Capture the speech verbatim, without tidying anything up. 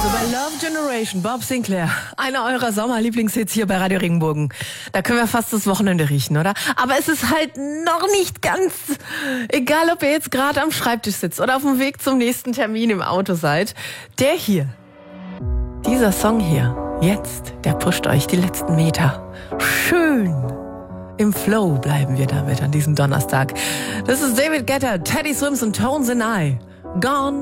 Bei Love Generation, Bob Sinclair, einer eurer Sommerlieblingshits hier bei Radio Regenbogen. Da können wir fast das Wochenende riechen, oder? Aber es ist halt noch nicht ganz, egal ob ihr jetzt gerade am Schreibtisch sitzt oder auf dem Weg zum nächsten Termin im Auto seid. Der hier, dieser Song hier, jetzt, der pusht euch die letzten Meter. Schön im Flow bleiben wir damit an diesem Donnerstag. Das ist David Guetta, Teddy Swims und Tones and I. Gone